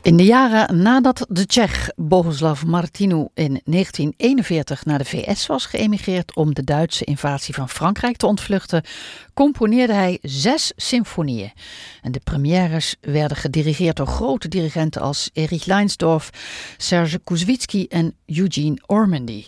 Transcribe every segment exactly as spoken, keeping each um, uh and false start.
In de jaren nadat de Tsjech Bohuslav Martinu in negentien eenenveertig naar de V S was geëmigreerd om de Duitse invasie van Frankrijk te ontvluchten, componeerde hij zes symfonieën. En de premières werden gedirigeerd door grote dirigenten als Erich Leinsdorf, Serge Koussevitzky en Eugene Ormandy.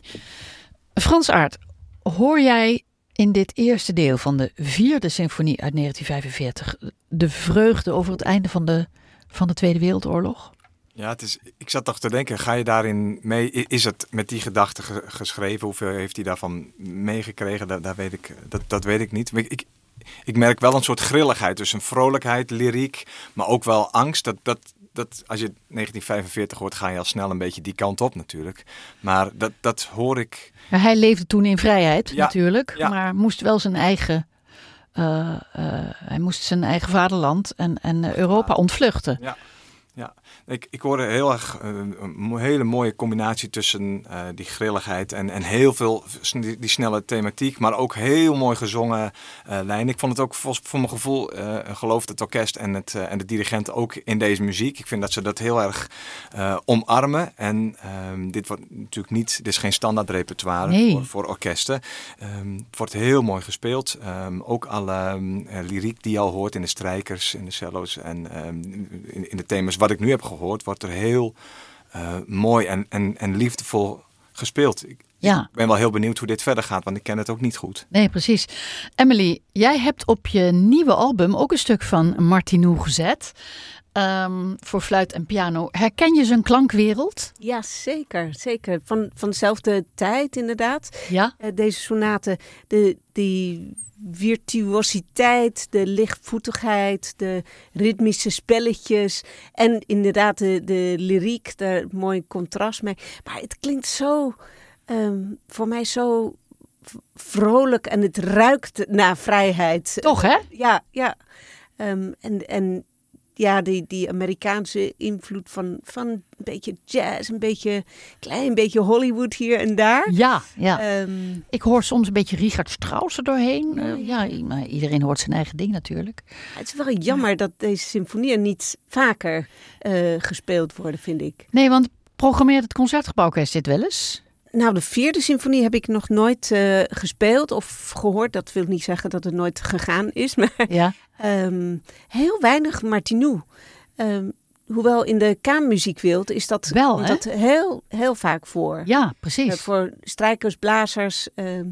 Frans Aert, hoor jij in dit eerste deel van de vierde symfonie uit negentien vijfenveertig de vreugde over het einde van de, van de Tweede Wereldoorlog? Ja, het is, ik zat toch te denken, ga je daarin mee? Is het met die gedachte ge- geschreven? Hoeveel heeft hij daarvan meegekregen? Dat, dat, weet ik, dat, dat weet ik niet. Maar ik, ik, ik merk wel een soort grilligheid. Dus een vrolijkheid, lyriek, maar ook wel angst. Dat, dat, dat, als je negentien vijfenveertig hoort, ga je al snel een beetje die kant op natuurlijk. Maar dat, dat hoor ik... Ja, hij leefde toen in vrijheid ja, natuurlijk, ja. maar moest wel zijn eigen... Uh, uh, hij moest zijn eigen vaderland en, en Europa ontvluchten. Ja. Ja, ik, ik hoorde heel erg uh, een hele mooie combinatie tussen uh, die grilligheid en, en heel veel die, die snelle thematiek, maar ook heel mooi gezongen uh, lijn. Ik vond het ook voor, voor mijn gevoel uh, gelooft het orkest en, het, uh, en de dirigent ook in deze muziek. Ik vind dat ze dat heel erg uh, omarmen. En um, dit wordt natuurlijk niet, dit is geen standaard repertoire nee. voor, voor orkesten. Um, het wordt heel mooi gespeeld. Um, ook alle um, lyriek die je al hoort in de strijkers, in de cello's en um, in, in de thema's. Wat ik nu heb gehoord, wordt er heel uh, mooi en, en, en liefdevol gespeeld. Ik, ja. ik ben wel heel benieuwd hoe dit verder gaat, want ik ken het ook niet goed. Nee, precies. Emily, jij hebt op je nieuwe album ook een stuk van Martinu gezet. Um, voor fluit en piano. Herken je zijn klankwereld? Ja, zeker. zeker. Van, van dezelfde tijd inderdaad. Ja. Uh, deze sonaten, de, die virtuositeit, de lichtvoetigheid, de ritmische spelletjes en inderdaad de, de lyriek, daar mooi contrast mee. Maar het klinkt zo, um, voor mij zo vrolijk en het ruikt naar vrijheid. Toch, hè? Ja, ja. Um, en, en ja, die, die Amerikaanse invloed van, van een beetje jazz, een beetje klein beetje Hollywood hier en daar. Ja, ja. Um, ik hoor soms een beetje Richard Strauss er doorheen. Uh, ja, maar iedereen hoort zijn eigen ding natuurlijk. Het is wel jammer ja. dat deze symfonieën niet vaker uh, gespeeld worden, vind ik. Nee, want programmeert het Concertgebouworkest dit wel eens? Nou, de vierde symfonie heb ik nog nooit uh, gespeeld of gehoord. Dat wil niet zeggen dat het nooit gegaan is, maar ja. um, heel weinig Martinu. Um, hoewel in de kamermuziekwereld is dat, wel, dat heel, heel vaak voor. Ja, precies. Uh, voor strijkers, blazers. Um,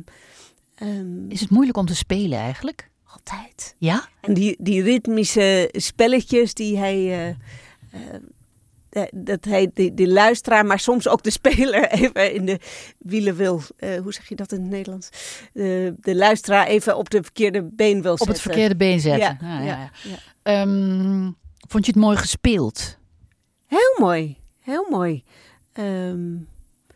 um, is het moeilijk om te spelen eigenlijk? Altijd. Ja? En die, die ritmische spelletjes die hij... Uh, uh, dat hij de, de luisteraar, maar soms ook de speler even in de wielen wil. Uh, hoe zeg je dat in het Nederlands? De, de luisteraar even op de verkeerde been wil zetten. Op het verkeerde been zetten. Ja, ah, ja, ja, ja. ja. Um, vond je het mooi gespeeld? Heel mooi. Heel mooi. Um...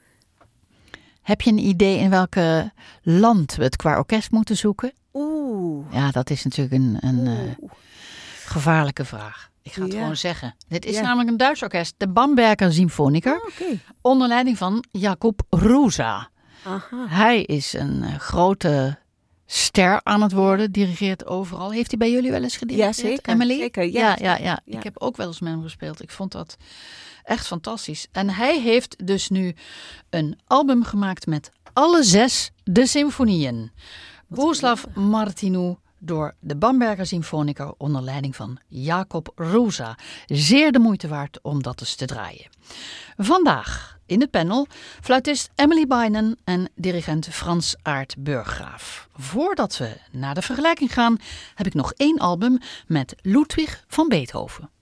Heb je een idee in welke land we het qua orkest moeten zoeken? Oeh. Ja, dat is natuurlijk een, een uh, gevaarlijke vraag. Ik ga het ja. gewoon zeggen. Dit is ja. namelijk een Duits orkest, de Bamberger Symfoniker, oh, okay. onder leiding van Jakub Hrusa. Aha. Hij is een uh, grote ster aan het worden, dirigeert overal. Heeft hij bij jullie wel eens gedirigeerd, ja, zeker, Emily? Zeker, ja. Ja, ja, ja. ja. Ik heb ook wel eens met hem gespeeld. Ik vond dat echt fantastisch. En hij heeft dus nu een album gemaakt met alle zes de symfonieën. Bohuslav Martinu door de Bamberger Symfoniker onder leiding van Jakub Hrusa. Zeer de moeite waard om dat eens te draaien. Vandaag in het panel fluitist Emily Bynon en dirigent Frans Aert Burggraaf. Voordat we naar de vergelijking gaan, heb ik nog één album met Ludwig van Beethoven.